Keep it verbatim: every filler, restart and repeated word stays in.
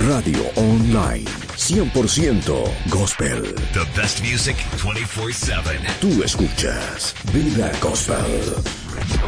Radio Online, cien por ciento Gospel. The best music twenty-four seven. Tú escuchas Vida Gospel.